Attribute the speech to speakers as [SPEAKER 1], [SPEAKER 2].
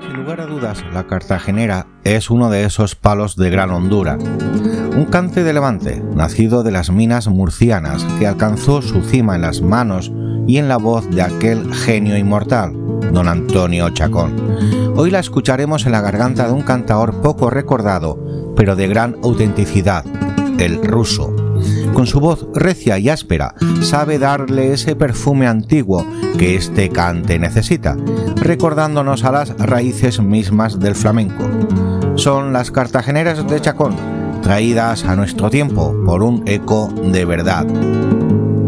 [SPEAKER 1] Sin lugar a dudas, la cartagenera es uno de esos palos de gran hondura. Un cante de levante, nacido de las minas murcianas, que alcanzó su cima en las manos y en la voz de aquel genio inmortal, don Antonio Chacón. Hoy la escucharemos en la garganta de un cantaor poco recordado, pero de gran autenticidad, el Ruso. Con su voz recia y áspera, sabe darle ese perfume antiguo que este cante necesita, recordándonos a las raíces mismas del flamenco. Son las cartageneras de Chacón, traídas a nuestro tiempo por un eco de verdad.